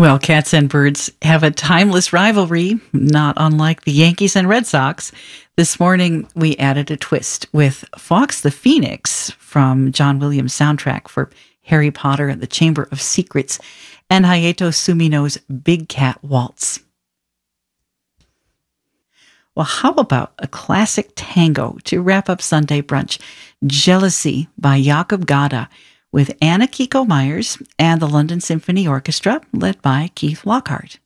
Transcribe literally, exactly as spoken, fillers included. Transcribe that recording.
Well, cats and birds have a timeless rivalry, not unlike the Yankees and Red Sox. This morning, we added a twist with Fawkes the Phoenix from John Williams' soundtrack for Harry Potter and the Chamber of Secrets, and Hayato Sumino's Big Cat Waltz. Well, how about a classic tango to wrap up Sunday brunch? Jealousy by Jakob Gada, with Anna Kiko Myers and the London Symphony Orchestra, led by Keith Lockhart.